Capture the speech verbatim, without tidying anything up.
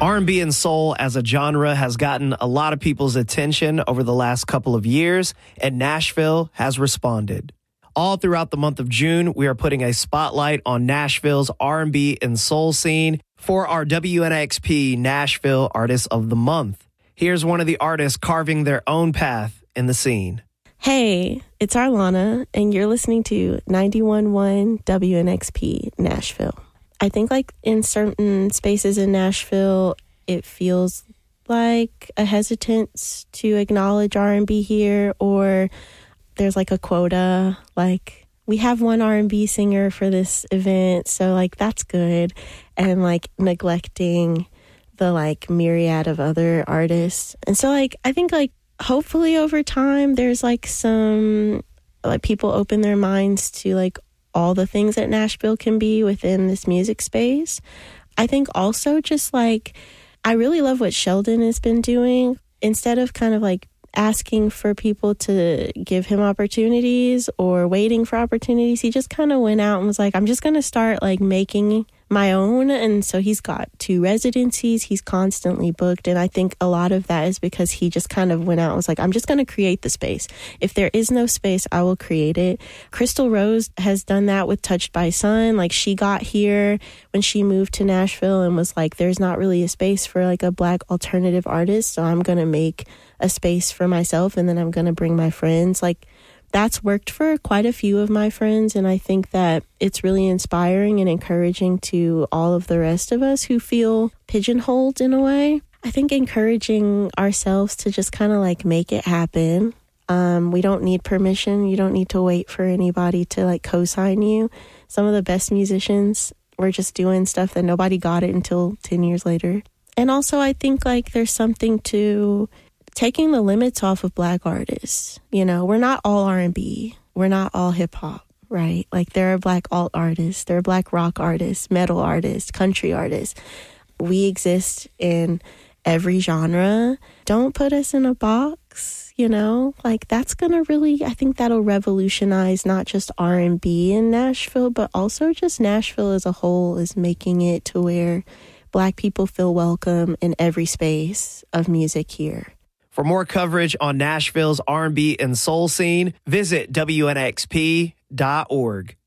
R and B and soul as a genre has gotten a lot of people's attention over the last couple of years, and Nashville has responded. All throughout the month of June, we are putting a spotlight on Nashville's R and B and soul scene for our W N X P Nashville Artist of the Month. Here's one of the artists carving their own path in the scene. Hey, it's Arlana, and you're listening to ninety-one point one W N X P Nashville. I think like in certain spaces in Nashville, it feels like a hesitance to acknowledge R and B here, or there's like a quota, like we have one R and B singer for this event, so like that's good, and like neglecting the like myriad of other artists. And so like I think like hopefully over time there's like some like people open their minds to like all the things that Nashville can be within this music space. I think also just like, I really love what Sheldon has been doing. Instead of kind of like asking for people to give him opportunities or waiting for opportunities, he just kind of went out and was like, I'm just going to start like making my own. And so he's got two residencies. He's constantly booked. And I think a lot of that is because he just kind of went out and was like, I'm just going to create the space. If there is no space, I will create it. Crystal Rose has done that with Touched by Sun. Like she got here when she moved to Nashville and was like, there's not really a space for like a Black alternative artist. So I'm going to make a space for myself, and then I'm going to bring my friends. Like that's worked for quite a few of my friends, and I think that it's really inspiring and encouraging to all of the rest of us who feel pigeonholed in a way. I think encouraging ourselves to just kind of like make it happen. Um, we don't need permission. You don't need to wait for anybody to like co-sign you. Some of the best musicians were just doing stuff that nobody got it until ten years later. And also I think like there's something to taking the limits off of Black artists. You know, we're not all R and B. We're not all hip hop, right? Like there are Black alt artists, there are Black rock artists, metal artists, country artists. We exist in every genre. Don't put us in a box, you know? Like that's gonna really, I think that'll revolutionize not just R and B in Nashville, but also just Nashville as a whole is making it to where Black people feel welcome in every space of music here. For more coverage on Nashville's R and B and soul scene, visit W N X P dot org.